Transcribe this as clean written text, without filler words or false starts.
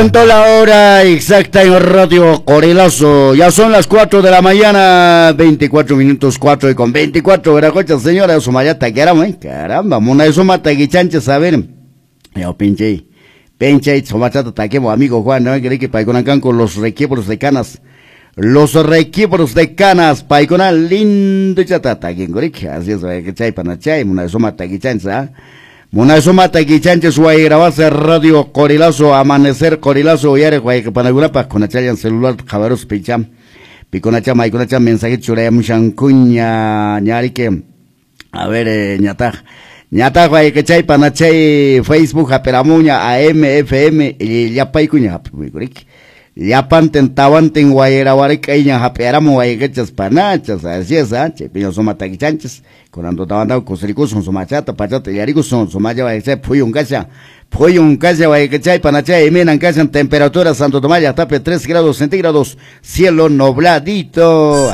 La hora exacta en Radio Corilazo. Ya son las 4 de la mañana, 24 minutos, 4 y con 24. Veracocha, señora, su mayata, caramba, mona eso mata guichanches, a ver. Yo pinche, su machata, taquemo, amigo Juan, ¿no? Quería que paiconacan con los requiebros de canas. Los requiebros de canas, paicona, lindo chatata, quien gorica, así es, que chay panachay, mona eso mata guichanches, ¿ah? Muna eso mata que chanches guay grabarse Radio Corilazo, amanecer Corilazo, yare guay que para alguna pa con en celular jabaros picham, piconacha maiconacha mensaje churaya mushancuña, ñari que, a ver, ñata guay que chay panachay Facebook aperamuña AMFM y ya paicuña, ya tentaban guayera guaricaña aperamu guay que chas panachas, así es, che, piño so mata que chanches. Con ando tabanda coserico son su machata pachata yarico son su maya va a ser pollo un casa va a chay panachay menan casa en temperatura Santo Tomás tape 3 grados centígrados cielo nubladito.